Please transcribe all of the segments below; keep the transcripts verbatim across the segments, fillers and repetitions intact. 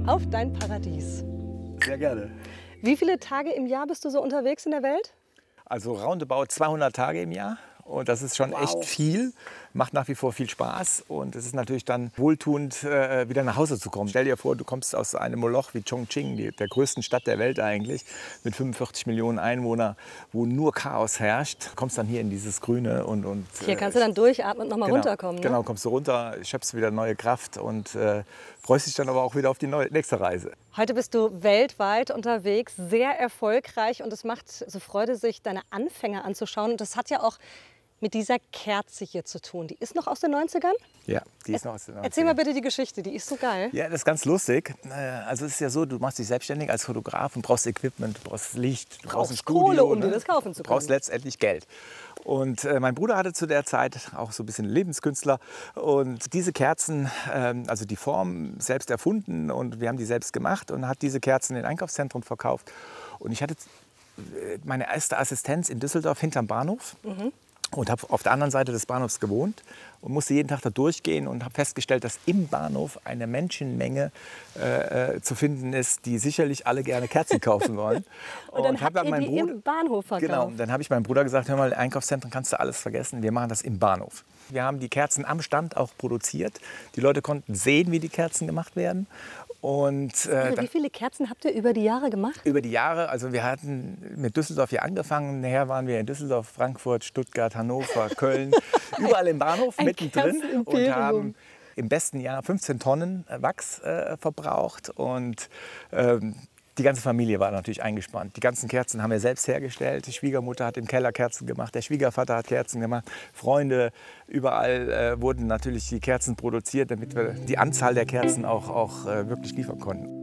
auf dein Paradies. Sehr gerne. Wie viele Tage im Jahr bist du so unterwegs in der Welt? Also roundabout zweihundert Tage im Jahr. Und das ist schon wow. echt viel, macht nach wie vor viel Spaß und es ist natürlich dann wohltuend, äh, wieder nach Hause zu kommen. Stell dir vor, du kommst aus einem Moloch wie Chongqing, die, der größten Stadt der Welt eigentlich, mit fünfundvierzig Millionen Einwohnern, wo nur Chaos herrscht. Kommst dann hier in dieses Grüne und... und hier kannst du dann durchatmen und noch mal genau, runterkommen. Ne? Genau, kommst du runter, schöpfst wieder neue Kraft und äh, freust dich dann aber auch wieder auf die neue, nächste Reise. Heute bist du weltweit unterwegs, sehr erfolgreich und es macht so Freude, sich deine Anfänge anzuschauen. Und das hat ja auch mit dieser Kerze hier zu tun. Die ist noch aus den neunzigern? Ja, die ist noch aus den neunzigern. Erzähl mal bitte die Geschichte, die ist so geil. Ja, das ist ganz lustig. Also es ist ja so, du machst dich selbstständig als Fotograf und brauchst Equipment, du brauchst Licht, du brauchst ein Studio. Kohle, um ne? dir das kaufen zu können. Du brauchst letztendlich Geld. Und äh, mein Bruder hatte zu der Zeit auch so ein bisschen Lebenskünstler und diese Kerzen, ähm, also die Form selbst erfunden und wir haben die selbst gemacht und hat diese Kerzen in Einkaufszentren verkauft. Und ich hatte meine erste Assistenz in Düsseldorf hinterm Bahnhof. Mhm. Und habe auf der anderen Seite des Bahnhofs gewohnt und musste jeden Tag da durchgehen und habe festgestellt, dass im Bahnhof eine Menschenmenge äh, zu finden ist, die sicherlich alle gerne Kerzen kaufen wollen. und dann habt ihr die Bruder, im Bahnhof verkauft? Genau, und dann habe ich meinem Bruder gesagt, hör mal, Einkaufszentren kannst du alles vergessen, wir machen das im Bahnhof. Wir haben die Kerzen am Stand auch produziert. Die Leute konnten sehen, wie die Kerzen gemacht werden. Und, äh, also, dann, wie viele Kerzen habt ihr über die Jahre gemacht? Über die Jahre, also wir hatten mit Düsseldorf hier angefangen. Nachher waren wir in Düsseldorf, Frankfurt, Stuttgart, Hannover, Köln, überall im Bahnhof Ein mittendrin und haben im besten Jahr fünfzehn Tonnen Wachs äh, verbraucht. Und ähm, die ganze Familie war natürlich eingespannt. Die ganzen Kerzen haben wir selbst hergestellt. Die Schwiegermutter hat im Keller Kerzen gemacht, der Schwiegervater hat Kerzen gemacht. Freunde, überall äh, wurden natürlich die Kerzen produziert, damit wir die Anzahl der Kerzen auch, auch äh, wirklich liefern konnten.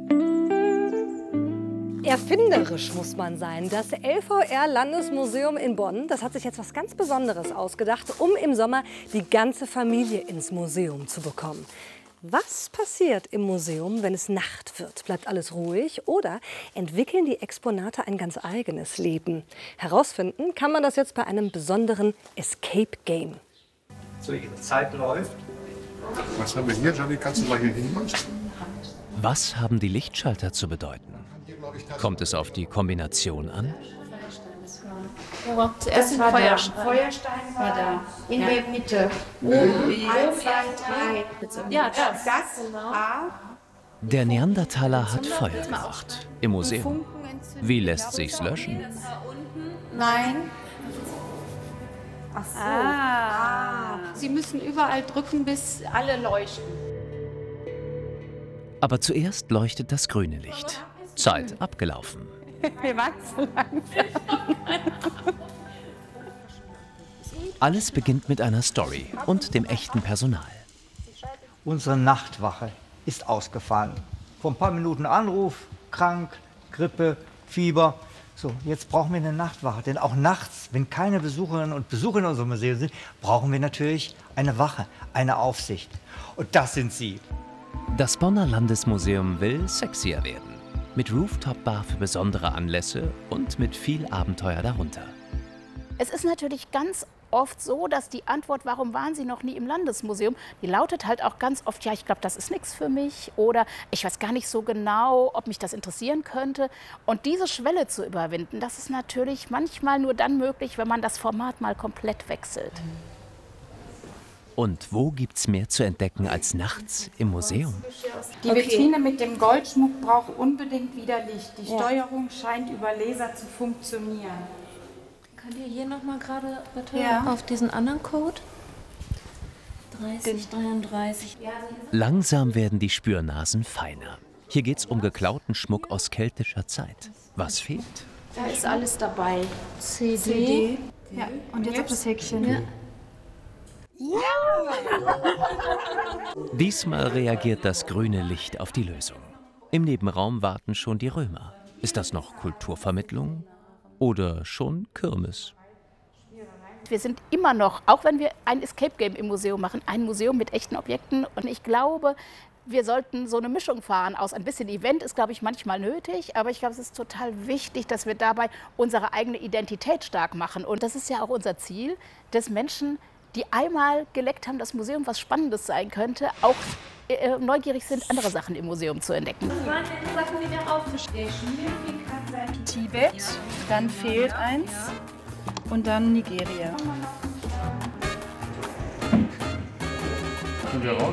Erfinderisch muss man sein. Das L V R-Landesmuseum in Bonn, das hat sich jetzt was ganz Besonderes ausgedacht, um im Sommer die ganze Familie ins Museum zu bekommen. Was passiert im Museum, wenn es Nacht wird? Bleibt alles ruhig oder entwickeln die Exponate ein ganz eigenes Leben? Herausfinden kann man das jetzt bei einem besonderen Escape Game. So, Ihre Zeit läuft. Was haben wir hier, Gianni? Kannst du mal hier hinmachen? Was haben die Lichtschalter zu bedeuten? Kommt es auf die Kombination an? Ja, zuerst ein Feuerstein. Feuerstein war da, in ja. der Mitte. Ja, das. das genau. Der Neandertaler hat Feuer gemacht. Im Museum. Wie lässt sich's löschen? Nein. Ach so. Ah. Sie müssen überall drücken, bis alle leuchten. Aber zuerst leuchtet das grüne Licht. Zeit abgelaufen. Wir wachsen langsam. Alles beginnt mit einer Story und dem echten Personal. Unsere Nachtwache ist ausgefallen. Vor ein paar Minuten Anruf, krank, Grippe, Fieber. So, jetzt brauchen wir eine Nachtwache. Denn auch nachts, wenn keine Besucherinnen und Besucher in unserem Museum sind, brauchen wir natürlich eine Wache, eine Aufsicht. Und das sind Sie. Das Bonner Landesmuseum will sexier werden. Mit Rooftop-Bar für besondere Anlässe und mit viel Abenteuer darunter. Es ist natürlich ganz oft so, dass die Antwort, warum waren Sie noch nie im Landesmuseum, die lautet halt auch ganz oft, ja, ich glaube, das ist nichts für mich oder ich weiß gar nicht so genau, ob mich das interessieren könnte. Und diese Schwelle zu überwinden, das ist natürlich manchmal nur dann möglich, wenn man das Format mal komplett wechselt. Und wo gibt's mehr zu entdecken als nachts im Museum? Die Vitrine mit dem Goldschmuck braucht unbedingt wieder Licht. Die ja. Steuerung scheint über Laser zu funktionieren. Könnt ihr hier noch mal gerade bitte ja. auf diesen anderen Code? dreißig, dreiunddreißig. Langsam werden die Spürnasen feiner. Hier geht's um geklauten Schmuck aus keltischer Zeit. Was fehlt? Da ist alles dabei. C D. C D. Ja. Und jetzt auf das Häkchen. Ja. Diesmal reagiert das grüne Licht auf die Lösung. Im Nebenraum warten schon die Römer. Ist das noch Kulturvermittlung oder schon Kirmes? Wir sind immer noch, auch wenn wir ein Escape Game im Museum machen, ein Museum mit echten Objekten. Und ich glaube, wir sollten so eine Mischung fahren aus ein bisschen Event, ist, glaube ich, manchmal nötig. Aber ich glaube, es ist total wichtig, dass wir dabei unsere eigene Identität stark machen. Und das ist ja auch unser Ziel, dass Menschen, die einmal geleckt haben, das Museum was Spannendes sein könnte, auch äh, neugierig sind, andere Sachen im Museum zu entdecken. Tibet, dann fehlt eins und dann Nigeria. Sind wir raus?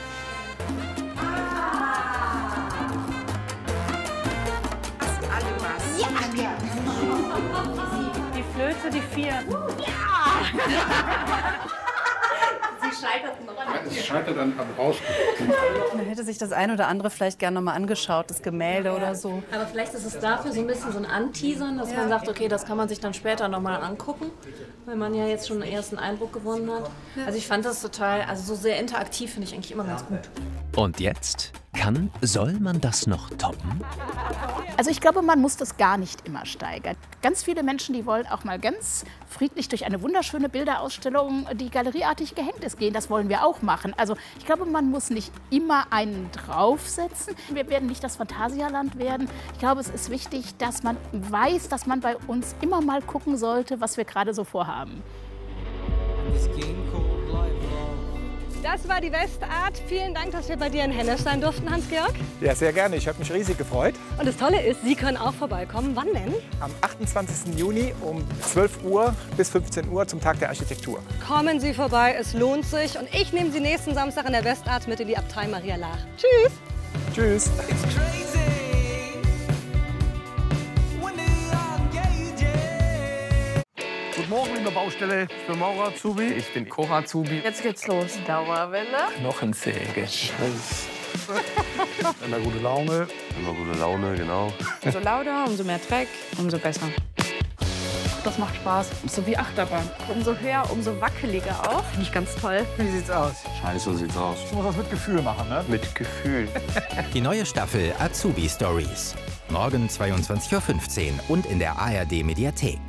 Die Flöte, die vier. Sie scheiterten noch an. Es scheitert an, am Rausgucken. Man hätte sich das ein oder andere vielleicht gerne noch mal angeschaut, das Gemälde oder so. Aber vielleicht ist es dafür so ein bisschen so ein Anteasern, dass man sagt, okay, das kann man sich dann später noch mal angucken, weil man ja jetzt schon einen ersten Eindruck gewonnen hat. Also ich fand das total, also so sehr interaktiv finde ich eigentlich immer ganz gut. Und jetzt? Kann, soll man das noch toppen? Also ich glaube, man muss das gar nicht immer steigern. Ganz viele Menschen, die wollen auch mal ganz friedlich durch eine wunderschöne Bilderausstellung, die galerieartig gehängt ist, gehen. Das wollen wir auch machen. Also ich glaube, man muss nicht immer einen draufsetzen. Wir werden nicht das Phantasialand werden. Ich glaube, es ist wichtig, dass man weiß, dass man bei uns immer mal gucken sollte, was wir gerade so vorhaben. Das war die Westart. Vielen Dank, dass wir bei dir in Hennesch sein durften, Hans-Georg. Ja, sehr gerne. Ich habe mich riesig gefreut. Und das Tolle ist, Sie können auch vorbeikommen. Wann denn? Am achtundzwanzigsten Juni um zwölf Uhr bis fünfzehn Uhr zum Tag der Architektur. Kommen Sie vorbei, es lohnt sich. Und ich nehme Sie nächsten Samstag in der Westart mit in die Abtei Maria Laach. Tschüss. Tschüss. Guten Morgen in der Baustelle. Ich bin Maurer Azubi. Ich bin Koch Azubi. Jetzt geht's los. Dauerwelle. Knochensäge. Immer gute Laune. Immer gute Laune, genau. Umso lauter, umso mehr Dreck, umso besser. Das macht Spaß. So wie Achterbahn. Umso höher, umso wackeliger auch. Finde ich ganz toll. Wie sieht's aus? Scheiße, so sieht's aus. Ich muss das mit Gefühl machen, ne? Mit Gefühl. Die neue Staffel Azubi Stories. Morgen zweiundzwanzig Uhr fünfzehn und in der A R D Mediathek.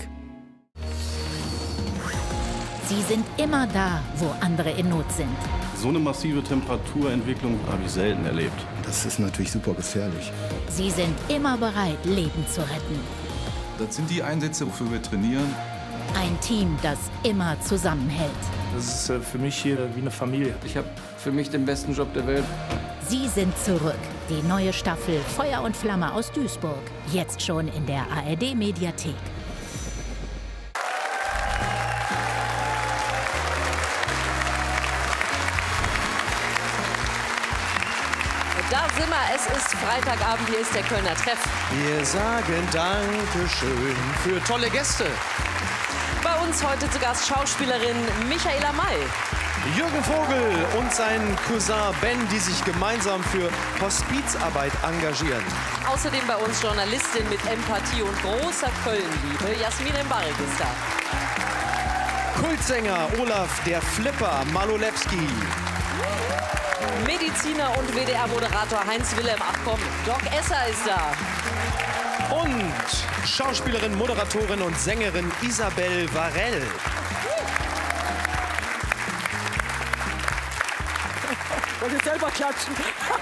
Sie sind immer da, wo andere in Not sind. So eine massive Temperaturentwicklung habe ich selten erlebt. Das ist natürlich super gefährlich. Sie sind immer bereit, Leben zu retten. Das sind die Einsätze, wofür wir trainieren. Ein Team, das immer zusammenhält. Das ist äh, für mich hier wie eine Familie. Ich habe für mich den besten Job der Welt. Sie sind zurück. Die neue Staffel Feuer und Flamme aus Duisburg. Jetzt schon in der A R D Mediathek. Da sind wir, es ist Freitagabend, hier ist der Kölner Treff. Wir sagen Dankeschön für tolle Gäste. Bei uns heute zu Gast Schauspielerin Michaela May. Jürgen Vogel und sein Cousin Ben, die sich gemeinsam für Hospizarbeit engagieren. Außerdem bei uns Journalistin mit Empathie und großer Köln-Liebe, Jasmin Embarek ist da. Kultsänger Olaf der Flipper Malolewski. Mediziner und W D R-Moderator Heinz-Wilhelm, ach komm, Doc Esser ist da. Und Schauspielerin, Moderatorin und Sängerin Isabel Varell. Wollt ihr selber klatschen?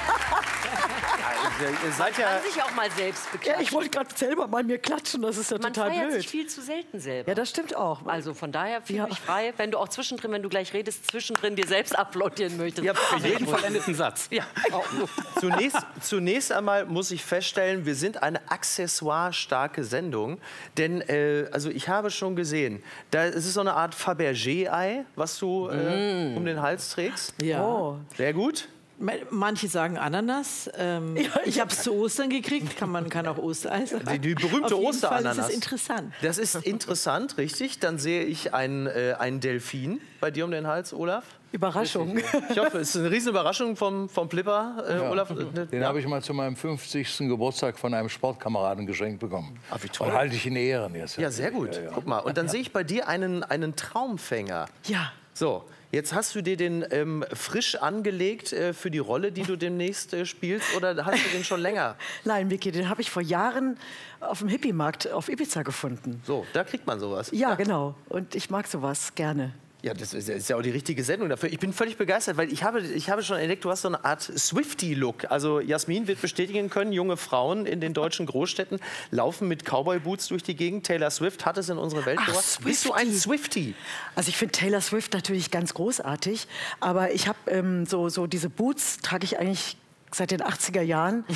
Ja, ihr seid ja... Man kann sich auch mal selbst beklatschen. Ja, ich wollte gerade selber mal mir klatschen, das ist ja Man total feiert blöd. sich viel zu selten selber. Ja, das stimmt auch. Also von daher fühl Ja. mich frei, wenn du auch zwischendrin, wenn du gleich redest, zwischendrin dir selbst applaudieren möchtest. Ja, für jeden vollendeten Satz. Ja. Zunächst, zunächst einmal muss ich feststellen, wir sind eine accessoire-starke Sendung. Denn äh, also ich habe schon gesehen, da es ist so eine Art Fabergé-Ei, was du äh, Mm. um den Hals trägst. Ja. Oh. Sehr gut. Manche sagen Ananas. Ähm, ich habe es zu Ostern gekriegt. Kann man kann auch Osterei sagen. Die, die berühmte Auf jeden Osterananas. Fall ist es interessant. Das ist interessant, richtig. Dann sehe ich einen, äh, einen Delfin bei dir um den Hals, Olaf. Überraschung. Ich hoffe, es ist eine riesen Überraschung vom, vom Flipper, äh, Ja. Olaf. Den habe ich mal zu meinem fünfzigsten Geburtstag von einem Sportkameraden geschenkt bekommen. Ah, wie toll. Und halte ich in Ehren jetzt. Ja, sehr gut. Ja, ja. Guck mal. Und dann sehe ich bei dir einen, einen Traumfänger. Ja. So, jetzt hast du dir den ähm, frisch angelegt äh, für die Rolle, die du demnächst äh, spielst, oder hast du den schon länger? Nein, Vicky, den habe ich vor Jahren auf dem Hippie-Markt auf Ibiza gefunden. So, da kriegt man sowas. Ja, genau. Und ich mag sowas gerne. Ja, das ist, das ist ja auch die richtige Sendung dafür. Ich bin völlig begeistert, weil ich habe, ich habe schon entdeckt, du hast so eine Art Swiftie-Look. Also Jasmin wird bestätigen können, junge Frauen in den deutschen Großstädten laufen mit Cowboy-Boots durch die Gegend. Taylor Swift hat es in unsere Welt gebracht. Bist du ein Swiftie? Also ich finde Taylor Swift natürlich ganz großartig, aber ich habe ähm, so, so diese Boots trage ich eigentlich seit den achtziger Jahren.